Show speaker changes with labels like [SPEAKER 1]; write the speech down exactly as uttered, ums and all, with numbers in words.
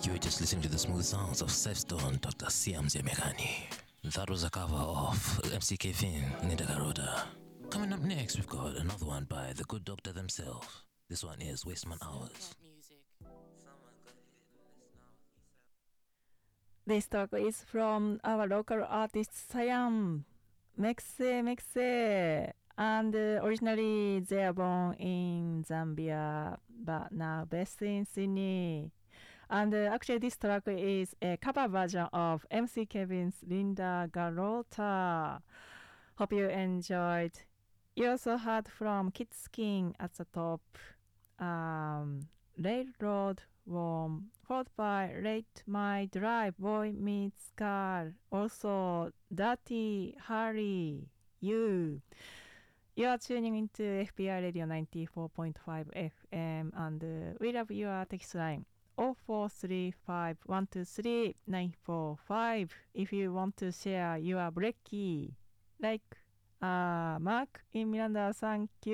[SPEAKER 1] You were just listening to the smooth sounds of Sefstone, Doctor Siam Zemegani. That was a cover of M C Kevin, Nida Garoda. Coming up next, we've got another one by the good doctor themselves. This one is Wasteman Hours.
[SPEAKER 2] This talk is from our local artist Siam, Mexe Mexe, and uh, originally they are born in Zambia, but now based in Sydney. And uh, actually this track is a cover version of M C Kevin's Linda Garota. Hope you enjoyed. You also heard from Kid Skin at the top, um, Railroad Worm, followed by Rate My Drive, Boy Meets Girl, also Dirty Harry, You. You are tuning into F P I Radio ninety-four point five F M, and uh, we love your text line zero four three five one two three nine four five if you want to share your brekkie. Like uh, Mark in Miranda, thank you.